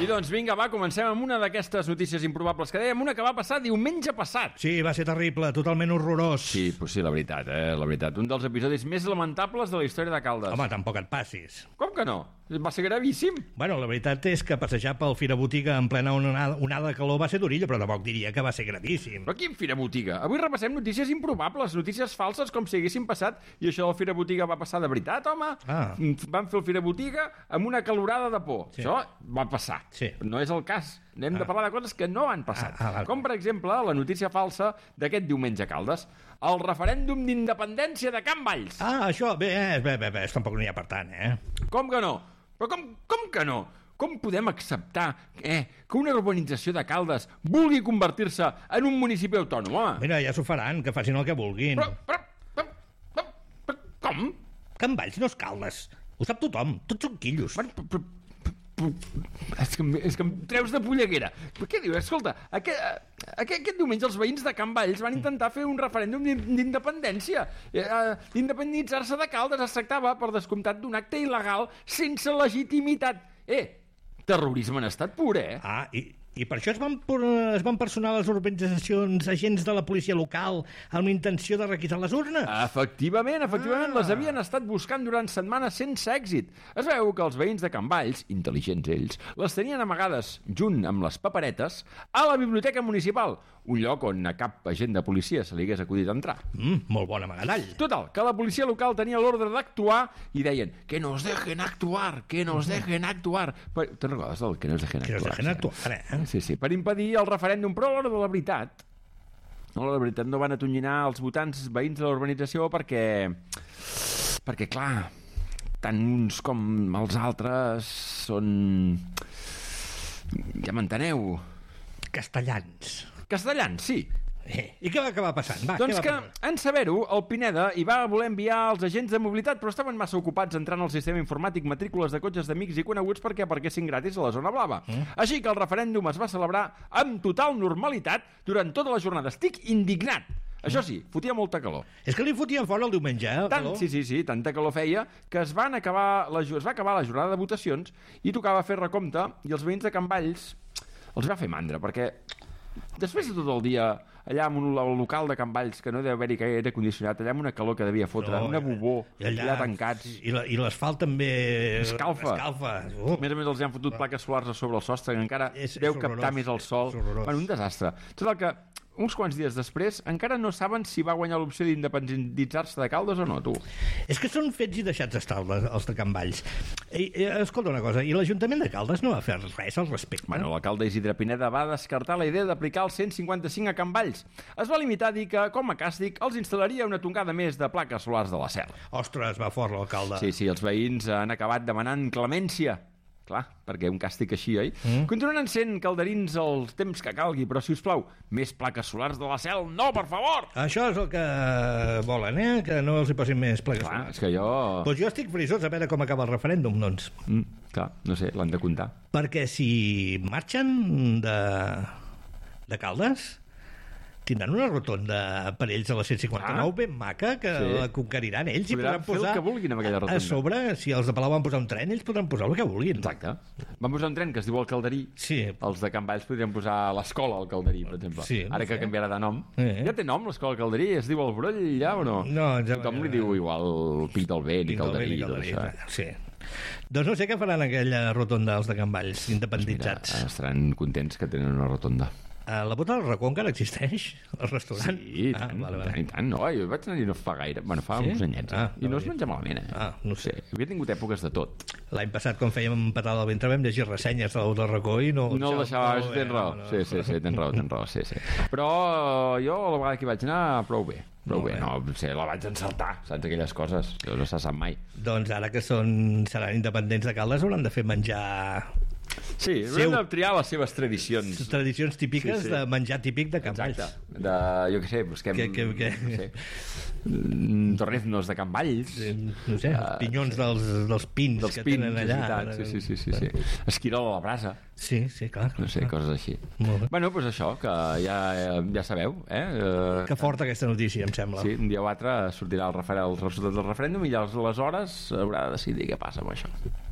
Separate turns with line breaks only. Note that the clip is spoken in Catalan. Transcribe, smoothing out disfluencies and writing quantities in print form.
I doncs vinga, va, comencem amb una d'aquestes notícies improbables que dèiem, una que va passar diumenge passat.
Sí, va ser terrible, totalment horrorós.
Sí, pues sí, la veritat, la veritat. Un dels episodis més lamentables de la història de Caldes.
Home, tampoc et passis.
Com que no? Va ser gravíssim.
Bueno, la veritat és que passejar pel Fira Botiga en plena onada de calor va ser durillo, però tampoc diria que va ser gravíssim.
Però quin Fira Botiga? Avui repassem notícies improbables, notícies falses com si haguessin passat, i això del Fira Botiga va passar de veritat, home. Van fer el Fira Botiga amb una calorada de por. Sí. Això va passar.
Sí.
No és el cas. Anem de parlar de coses que no han passat.
Vale.
Com, per exemple, la notícia falsa d'aquest diumenge a Caldes. El referèndum d'independència de Can Valls.
Això, bé, tampoc n'hi ha per tant,
Com que no? Però com que no? Com podem acceptar que una urbanització de Caldes vulgui convertir-se en un municipi autònom, home?
Mira, ja s'ho faran, que facin el que vulguin.
Però com?
Can Valls no és Caldes. Ho sap tothom, tots són quillos.
És que em treus de polleguera. Però què dius? Escolta, aquest diumenge els veïns de Can Valls van intentar fer un referèndum d'independència. Independitzar-se de Caldes es tractava, per descomptat, d'un acte il·legal sense legitimitat. Terrorisme en estat pur,
I per això es van personar les organitzacions agents de la policia local amb l'intenció de requisar les urnes?
Efectivament, les havien estat buscant durant setmanes sense èxit. Es veu que els veïns de Can Valls, intel·ligents ells, les tenien amagades, junt amb les paperetes, a la biblioteca municipal, un lloc on a cap agent de policia se li hagués acudit entrar.
Molt bon amagadall.
Total, que la policia local tenia l'ordre d'actuar i deien que nos dejen actuar, que nos dejen actuar. Te'n recordes del que nos dejen actuar?
Que nos dejen actuar,
Sí, per impedir el referèndum, però a l'hora de la veritat no van atonyinar els votants veïns de la urbanització perquè clar, tant uns com els altres són, ja m'enteneu,
castellans, sí. I què va acabar passant?
Doncs que, en saber-ho, el Pineda hi va voler enviar els agents de mobilitat, però estaven massa ocupats entrant al sistema informàtic matrícules de cotxes d'amics i coneguts perquè aparquessin gratis a la zona blava. Així que el referèndum es va celebrar amb total normalitat durant tota la jornada. Estic indignat. Això sí, fotia molta calor.
És que li fotien fora el diumenge,
Sí, tanta calor feia que es va acabar la jornada de votacions i tocava fer recompte, i els veïns de Can Valls els va fer mandra, perquè després de tot el dia allà en el local de Can Valls, que no deu haver-hi aire condicionat, allà amb una calor que devia fotre, una bubó, allà tancats,
i l'asfalt també
escalfa. A més els hi han fotut plaques solars a sobre el sostre, que encara deu captar més el sol. Un desastre. Total que uns quants dies després encara no saben si va guanyar l'opció d'independitzar-se de Caldes o no, tu.
És que són fets i deixats estar els de Can Valls. Escolta una cosa, i l'Ajuntament de Caldes no va fer res al respecte?
Bueno, l'alcalde Isidre Pineda va descartar la idea d'aplicar el 155 a Can Valls. Es va limitar a dir que, com a càstig, els instal·laria una tongada més de plaques solars de la Cel.
Ostres, va fort l'alcalde.
Sí, els veïns han acabat demanant clemència. Clar, perquè un càstig així, oi? Continuaran sent calderins el temps que calgui, però, si us plau, més plaques solars de la Cel, no, per favor!
Això és el que volen, que no els hi posin més plaques solars.
És que jo...
Doncs jo estic frisós a veure com acaba el referèndum, doncs.
Clar, no sé, l'han de comptar.
Perquè si marxen de Caldes, tindran una rotonda per ells a la 159 ben maca, que la conqueriran ells i podran posar
el que vulguin amb aquella rotonda.
A sobre, si els de Palau van posar un tren, ells podran posar el que vulguin.
Exacte. Van posar un tren que es diu el Calderí. Els de Can Valls podrien posar l'escola al Calderí, per exemple. Ara que canviarà de nom. Ja té nom l'escola al Calderí? Es diu el Broll ja o no?
No,
tothom li diu igual Pic del Vent i Calderí.
Sí. Doncs no sé què faran aquella rotonda els de Can Valls, independitzats.
Mira, estaran contents que tenen una rotonda.
La Bota del Racó encara existeix? El restaurant?
Sí, tant. No, jo vaig anar-hi no fa gaire. Bueno, fa uns anyets. I no es menja malament,
no sé.
Havia tingut èpoques de tot.
L'any passat, quan fèiem patada al ventre, vam llegir ressenyes de la Bota del Racó i no...
No el deixava, tens raó. Sí, tens raó, sí. Però jo, la vegada que hi vaig anar, prou bé. No, la vaig encertar, saps, aquelles coses. No se sap mai.
Doncs ara que seran independents de Caldes, hauran de fer menjar...
Sí, hem de triar les seves tradicions.
Tradicions típiques de menjar típic de Can Valls.
Exacte. Jo què sé, busquem... torreznos de Can Valls.
No sé, pinyons dels pins que tenen allà.
Sí. Esquirol a la brasa.
Sí, clar.
No sé, coses així. Bueno, doncs això, que ja sabeu,
Que forta aquesta notícia, em sembla.
Sí, un dia o altre sortirà el resultat del referèndum i ja aleshores haurà de decidir què passa amb això.